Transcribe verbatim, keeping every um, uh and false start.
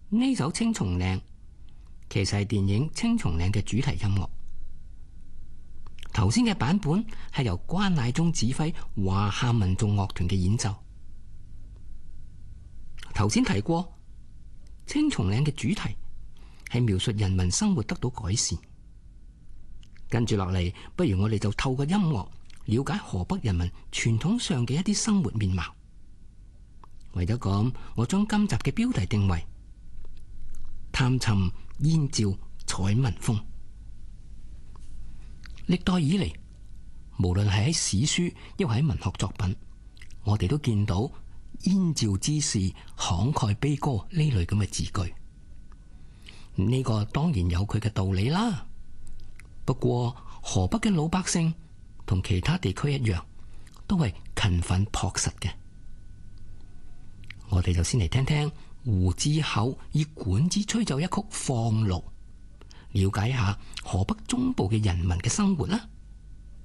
呢首《青松嶺》其實係電影《青松嶺》嘅主題音樂。頭先嘅版本係由關乃忠指揮華夏民眾樂團嘅演奏。頭先提過，青松嶺嘅主題係描述人民生活得到改善。跟住落嚟，不如我哋就透過音樂了解河北人民傳統上嘅一啲生活面貌。為咗咁，我將今集嘅標題定為探尋燕趙采民風。歷代以嚟，無論係喺史書亦或喺文學作品，我哋都見到燕趙之士慷慨悲歌呢類咁嘅字句。呢個當然有佢嘅道理啦。不過河北嘅老百姓同其他地區一樣，都係勤奮樸實嘅。我哋就先嚟聽聽胡志厚以管子吹奏一曲《放路》，了解一下河北中部嘅人民嘅生活啦。